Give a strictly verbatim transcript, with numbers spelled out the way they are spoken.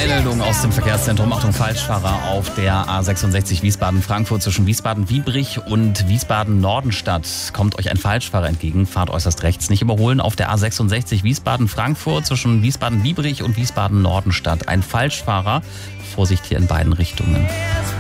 Eilmeldung aus dem Verkehrszentrum. Achtung, Falschfahrer auf der A sechsundsechzig Wiesbaden-Frankfurt zwischen Wiesbaden-Wiebrich und Wiesbaden-Nordenstadt. Kommt euch ein Falschfahrer entgegen, fahrt äußerst rechts. Nicht überholen auf der A sechsundsechzig Wiesbaden-Frankfurt zwischen Wiesbaden-Wiebrich und Wiesbaden-Nordenstadt. Ein Falschfahrer. Vorsicht hier in beiden Richtungen.